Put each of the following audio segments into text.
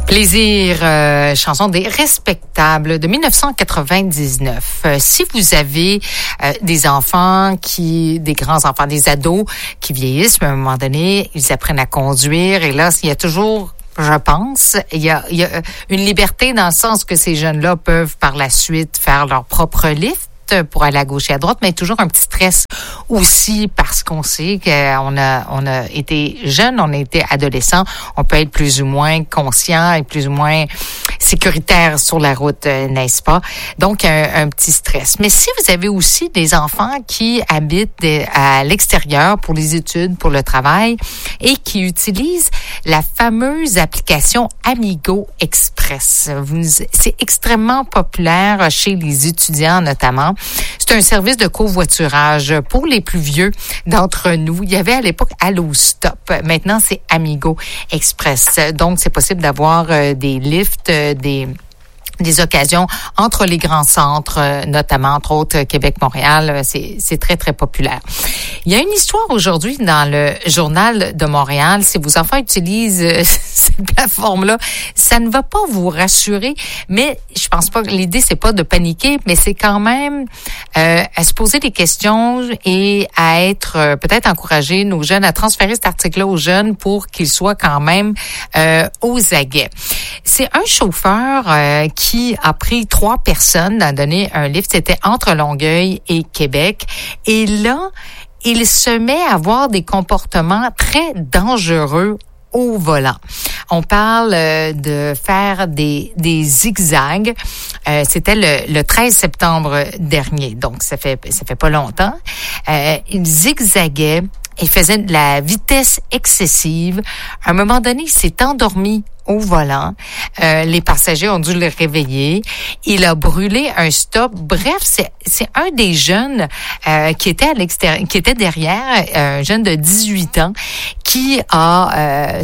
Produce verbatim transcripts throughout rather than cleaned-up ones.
Plaisir, euh, chanson des Respectables de dix-neuf cent quatre-vingt-dix-neuf. Euh, si vous avez euh, des enfants qui, des grands enfants, des ados qui vieillissent, mais à un moment donné, ils apprennent à conduire et là, il y a toujours, je pense, il y a, il y a une liberté dans le sens que ces jeunes-là peuvent par la suite faire leur propre lift pour aller à gauche et à droite, mais toujours un petit stress aussi parce qu'on sait qu'on a, on a été jeune, on a été adolescent, on peut être plus ou moins conscient et plus ou moins sécuritaire sur la route, n'est-ce pas? Donc, un, un petit stress. Mais si vous avez aussi des enfants qui habitent à l'extérieur pour les études, pour le travail et qui utilisent la fameuse application Amigo Express. Vous, c'est extrêmement populaire chez les étudiants notamment. C'est un service de covoiturage pour les plus vieux d'entre nous. Il y avait à l'époque Allo Stop. Maintenant, c'est Amigo Express. Donc, c'est possible d'avoir euh, des lifts, euh, des... des occasions entre les grands centres, notamment, entre autres, Québec-Montréal. C'est, c'est très, très populaire. Il y a une histoire aujourd'hui dans le Journal de Montréal. Si vos enfants utilisent euh, cette plateforme-là, ça ne va pas vous rassurer, mais je pense pas que l'idée, c'est pas de paniquer, mais c'est quand même euh, à se poser des questions et à être, euh, peut-être encourager nos jeunes à transférer cet article-là aux jeunes pour qu'ils soient quand même euh, aux aguets. C'est un chauffeur euh, qui a pris trois personnes à donner un lift. C'était entre Longueuil et Québec. Et là, il se met à avoir des comportements très dangereux au volant. On parle euh, de faire des, des zigzags. Euh, c'était le, le treize septembre dernier, donc ça fait ça fait pas longtemps. Euh, il zigzaguait. Il faisait de la vitesse excessive. À un moment donné, il s'est endormi au volant. Euh, les passagers ont dû le réveiller. Il a brûlé un stop. Bref, c'est, c'est un des jeunes euh, qui était à l'extérieur, qui était derrière, un jeune de dix-huit ans, qui a euh,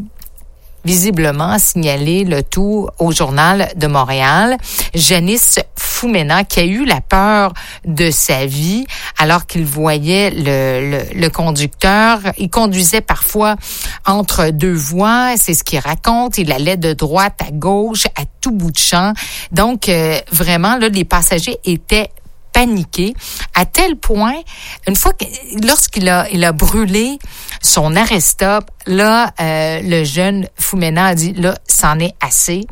visiblement signalé le tout au Journal de Montréal. Janice Foumena, qui a eu la peur de sa vie alors qu'il voyait le, le, le conducteur. Il conduisait parfois entre deux voies, c'est ce qu'il raconte. Il allait de droite à gauche, à tout bout de champ. Donc, euh, vraiment, là, les passagers étaient paniqué à tel point, une fois que, lorsqu'il a, il a brûlé son arrêt-stop, là, euh, le jeune Foumena a dit, là, c'en est assez.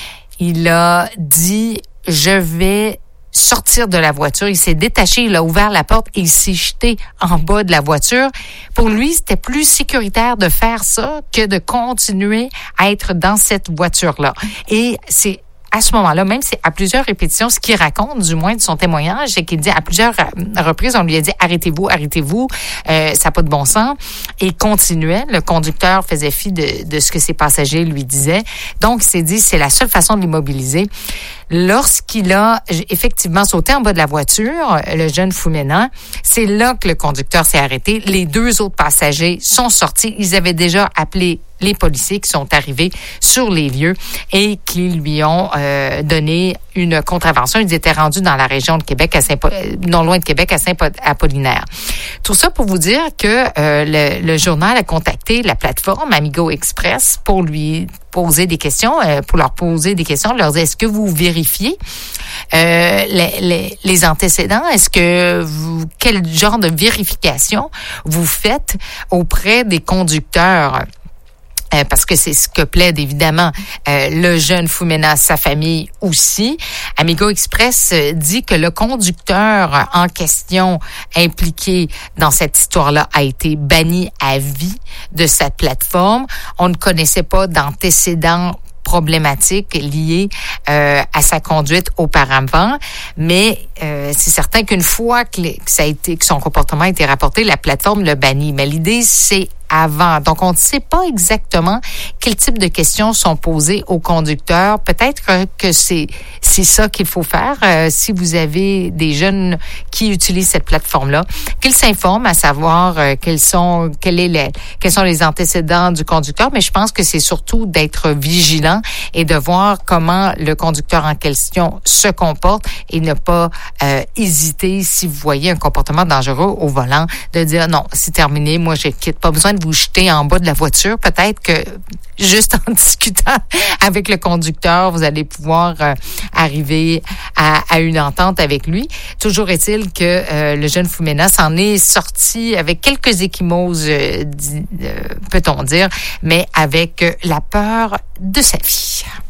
Il a dit, je vais sortir de la voiture. Il s'est détaché, il a ouvert la porte et il s'est jeté en bas de la voiture. Pour lui, c'était plus sécuritaire de faire ça que de continuer à être dans cette voiture-là. Et c'est à ce moment-là, même si à plusieurs répétitions, ce qu'il raconte, du moins de son témoignage, c'est qu'il dit à plusieurs reprises, on lui a dit « arrêtez-vous, arrêtez-vous, euh, ça n'a pas de bon sens ». Et il continuait. Le conducteur faisait fi de, de ce que ses passagers lui disaient. Donc, il s'est dit, c'est la seule façon de l'immobiliser. Lorsqu'il a effectivement sauté en bas de la voiture, le jeune Foumena, c'est là que le conducteur s'est arrêté. Les deux autres passagers sont sortis. Ils avaient déjà appelé les policiers qui sont arrivés sur les lieux et qui lui ont euh, donné une contravention. Ils étaient rendus dans la région de Québec, à Saint non loin de Québec, à Saint-Apollinaire. Tout ça pour vous dire que euh, le, le journal a contacté la plateforme Amigo Express pour lui poser des questions, euh, pour leur poser des questions, leur dire, est-ce que vous vérifiez euh, les, les, les antécédents? Est-ce que vous, quel genre de vérification vous faites auprès des conducteurs? Euh, parce que c'est ce que plaide évidemment euh, le jeune Foumena, sa famille aussi. Amigo Express euh, dit que le conducteur en question impliqué dans cette histoire-là a été banni à vie de cette plateforme. On ne connaissait pas d'antécédents problématiques liées euh, à sa conduite auparavant, mais euh, c'est certain qu'une fois que, les, que ça a été, que son comportement a été rapporté, la plateforme le bannit. Mais l'idée, c'est avant. Donc, on ne sait pas exactement quel type de questions sont posées aux conducteurs. Peut-être que c'est c'est ça qu'il faut faire. Euh, si vous avez des jeunes qui utilisent cette plateforme-là, qu'ils s'informent à savoir euh, quels sont quel est les, quels sont les antécédents du conducteur. Mais je pense que c'est surtout d'être vigilant et de voir comment le conducteur en question se comporte et ne pas euh, hésiter si vous voyez un comportement dangereux au volant, de dire non, c'est terminé, moi je quitte. Pas besoin de vous jeter en bas de la voiture. Peut-être que juste en discutant avec le conducteur, vous allez pouvoir euh, arriver à, à une entente avec lui. Toujours est-il que euh, le jeune Foumena s'en est sorti avec quelques échymoses, euh, dit, euh, peut-on dire, mais avec euh, la peur de sa vie.